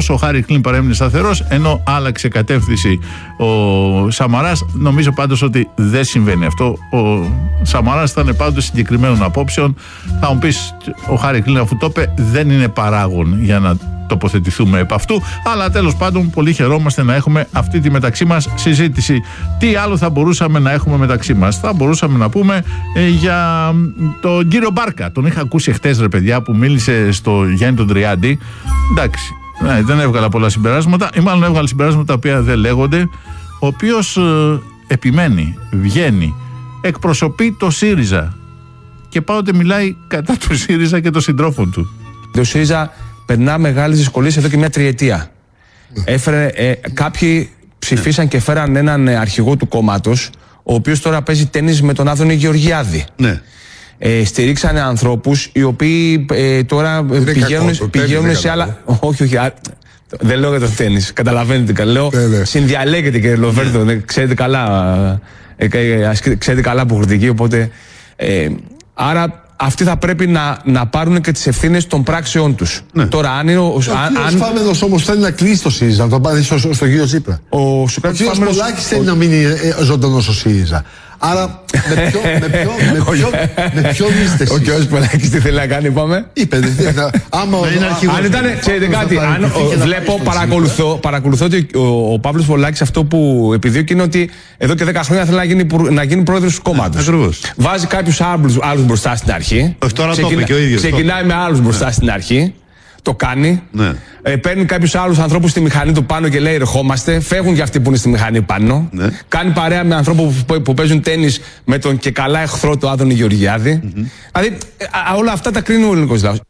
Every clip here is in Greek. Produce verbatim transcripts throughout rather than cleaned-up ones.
ο Χάρη Κλίν παρέμεινε σταθερός, ενώ άλλαξε κατεύθυνση ο Σαμαράς. Νομίζω πάντως ότι δεν συμβαίνει αυτό. Ο Σαμαράς θα είναι πάντως συγκεκριμένων απόψεων. Θα μου πεις, ο Χάρη Κλίν, αφού το είπε, δεν είναι παράγον για να τοποθετηθούμε επ' αυτού, αλλά τέλος πάντων πολύ χαιρόμαστε να έχουμε αυτή τη μεταξύ μας συζήτηση. Τι άλλο θα μπορούσαμε να έχουμε μεταξύ μας? Θα μπορούσαμε να πούμε ε, για τον κύριο Μπάρκα. Τον είχα ακούσει χτες, ρε παιδιά, που μίλησε στο Γιάννη τον Τριάντη. Εντάξει, ναι, δεν έβγαλα πολλά συμπεράσματα, ή μάλλον έβγαλε συμπεράσματα τα οποία δεν λέγονται. Ο οποίος ε, επιμένει, βγαίνει, εκπροσωπεί το ΣΥΡΙΖΑ και πάοτε μιλάει κατά του ΣΥΡΙΖΑ και των συντρόφων του. Το ΣΥΡΙΖΑ περνά μεγάλες δυσκολίες εδώ και μια τριετία. Έφερε, ε, κάποιοι ψηφίσαν και φέραν έναν αρχηγό του κόμματος, ο οποίος τώρα παίζει τένις με τον Άδωνη Γεωργιάδη. Ναι. Ε, στηρίξανε ανθρώπους οι οποίοι ε, τώρα πηγαίνουν, κακό, πηγαίνουν σε άλλα. Όχι, όχι. Α, δεν λέω για το τένις. Καταλαβαίνετε. Λέω, συνδιαλέγεται, κύριε Λοβέρδο. Ναι. Ξέρετε καλά. Ε, ε, ξέρετε καλά από κριτική. Οπότε. Ε, άρα. Αυτοί θα πρέπει να, να πάρουν και τις ευθύνες των πράξεων τους. Ναι. Τώρα, αν είναι. Ο, ο αν, κ. Φάμενος όμως θέλει να κλείσει το ΣΥΡΙΖΑ, να το πάρει στο, στο κύριο Τσίπρα. Ο, ο κ. Πολάκης θέλει να μείνει ε, ζωντανός στο ΣΥΡΙΖΑ. Άρα, με ποιο, με ποιο, με ποιο, με ποιον είστε εσείς? Ο κ. Πολάκης τι θέλει να κάνει, είπαμε. Είπε, άμα ο, αν ήταν, ξέρετε κάτι, αν βλέπω, παρακολουθώ, παρακολουθώ ότι ο, ο Παύλος Πολάκης αυτό που επιδιώκει είναι ότι εδώ και δέκα χρόνια θέλει να γίνει, να γίνει πρόεδρος του κόμματος. Ακριβώς. Βάζει κάποιους άλλους, άλλους μπροστά στην αρχή. Όχι, τώρα το είπε και ο ίδιος. Ξεκινάει με άλλους μπροστά στην αρχή. Το κάνει. Ναι. Ε, παίρνει κάποιους άλλους ανθρώπους στη μηχανή του πάνω και λέει ερχόμαστε. Φεύγουν και αυτοί που είναι στη μηχανή πάνω. Ναι. Κάνει παρέα με ανθρώπους που, που παίζουν τένις με τον και καλά εχθρό του Άδωνη Γεωργιάδη. Mm-hmm. Δηλαδή α, όλα αυτά τα κρίνει ο ελληνικός λαός.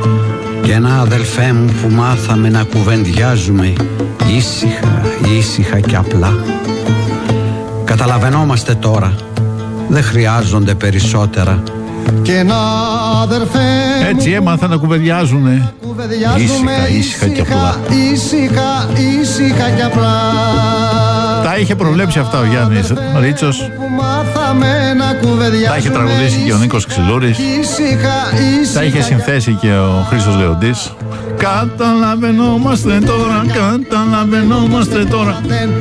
Και ένα αδελφέ μου που μάθαμε να κουβεντιάζουμε ήσυχα, ήσυχα και απλά. Καταλαβαίνόμαστε τώρα. Δεν χρειάζονται περισσότερα. Και να αδερφέ, έτσι έμαθα να κουβεντιάζουνε ήσυχα, ήσυχα και απλά. Ήσυχα, ήσυχα και απλά. Τα είχε προβλέψει αυτά ο Γιάννης Ρίτσος. Τα είχε τραγουδήσει και ο Νίκος Ξυλούρης. Τα είχε συνθέσει και ο Χρήστος Λεοντής. Καταλαβαίνόμαστε τώρα, καταλαβαίνόμαστε τώρα.